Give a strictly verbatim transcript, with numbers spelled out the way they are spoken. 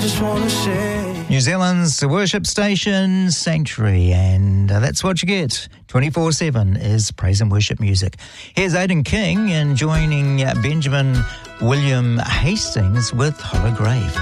Just wanna say New Zealand's worship station, Sanctuary, and uh, that's what you get. twenty-four seven is praise and worship music. Here's Aidan King and joining uh, Benjamin William Hastings with Hollow Grave.